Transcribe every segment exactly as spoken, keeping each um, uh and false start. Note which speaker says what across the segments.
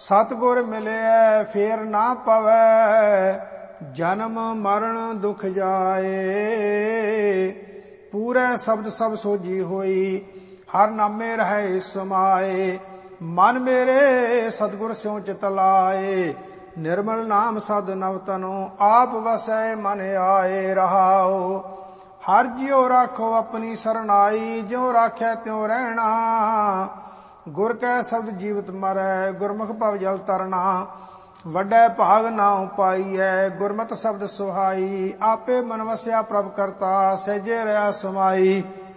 Speaker 1: सतगुर मिले फेर ना पवै, जन्म मरण दुख जाए। पूरे शब्द सब सोजी होई, हर नामे रहे समाए। मन मेरे सतगुर स्यों चित लाए, निर्मल नाम सद नवतनो, आप वसै मन आए रहाओ। हर जियो राखो अपनी सरनाई, ज्यों राख्या त्यों रहना। गुर कै शब्द जीवत मरै, गुरमुख भव जल तरना। वड्डे भाग नाउ पाईऐ, गुरमत शब्द सुहाई। आपे मन वस्या प्रभ करता, सहजे रहा समाई।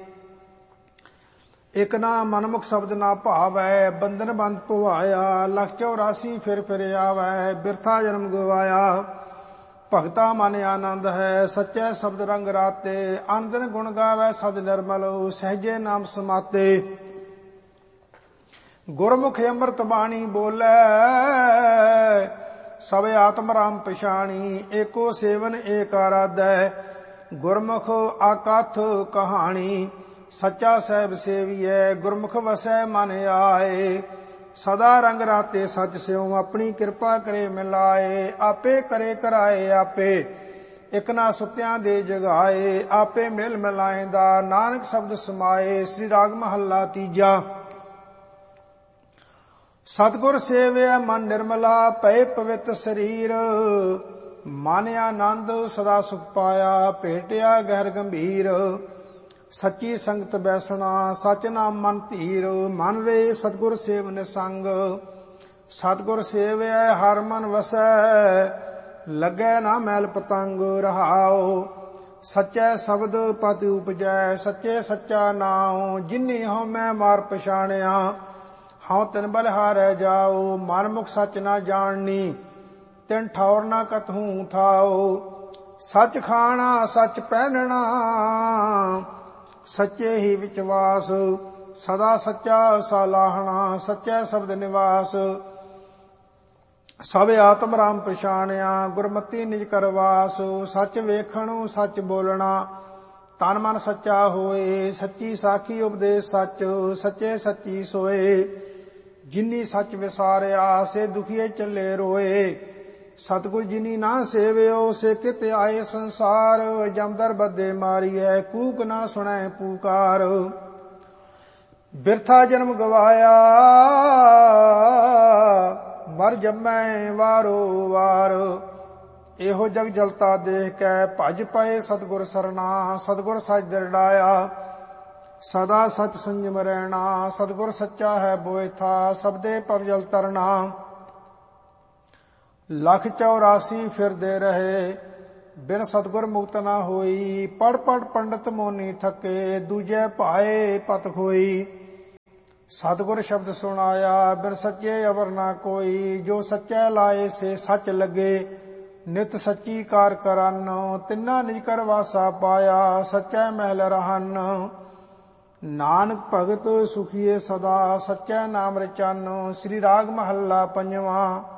Speaker 1: एक ना मनमुख शब्द ना भावै, बंधन बंद पुवाया। लख चौरासी फिर फिर आवै, बिरथा जन्म गवाया। भगता मन आनंद है, सच्चे शब्द रंग राते। अन दिन गुण गावै सद निर्मल, सहजे नाम समाते। गुरमुख अमृत बाणी बोलै, सब आत्म राम पछाणी। एको सेवन एक आराधै, गुरमुख आकथ कहानी। सच्चा सहब सेवियै, गुरमुख वसै मन आए। सदा रंग राते सच स्यों, अपनी किरपा करे मिलाए। आपे करे कराए आपे, इक ना सुत्यां दे जगाए। आपे मिल मिलाएंदा, नानक शब्द समाए। श्री राग महला तीजा। सतगुर सेविया मन निर्मला, पए पवित शरीर। मन आनंद सदा सुख पाया, भेटिया गहर गंभीर। सच्ची संगत बैसना, सच नाम मन धीर। मन रे सतगुर सेव निसंग, सतगुर सेविया हर मन वसै। लगे ना मैल पतंग रहाओ, सच्चे शब्द पति उपजै। सच्चे सच्चा नाम, जिन्नी हों मैं मार पछाणिया। हाँ तिन बलिहारै जाओ, मन मुख सच ना जाननी। तिन ठौर ना कतहूँ थाओ, सच खाना सच पहनना। सच्चे ही विचवास, सदा सच्चा सालाहना। सच्चे शब्द निवास, सब आत्म राम पछाणिया। गुरमति निज करवास, सच वेखणु सच बोलना। तन मन सच्चा होए, सच्ची साखी उपदेश सच। सच्चे सच्ची सोए, जिन्नी सच विसारिया। से दुखिए चले रोए, सतगुर जिनी ना सेवियो। से कित आए संसार, जमदर बदे मारिए। कूक ना सुनै पुकार, बिरथा जन्म गवाया। मर जमै वारो वार। एहो जग जलता देख कै, भज पए सतगुर सरना। सतगुर सच दरड़ाया, सदा सच संयम रहना। सतगुर सच्चा है बोए था, सबदे पव जल तरना। लख चौरासी फिरदे रहे, बिन सतगुर मुक्त ना होई। पढ़ पढ़ पंडित मोनी थके, दूजे पाए पत खोई। सतगुर शब्द सुनाया, बिन सच्चे अवर ना कोई। जो सच्चे लाए से सच लगे, नित सच्ची कार करन। तिन्ना निज कर वासा पाया, सच्चे महल रहन। नानक भगत सुखिए सदा, सच्चे नाम रचन। श्री राग महला पंजवा।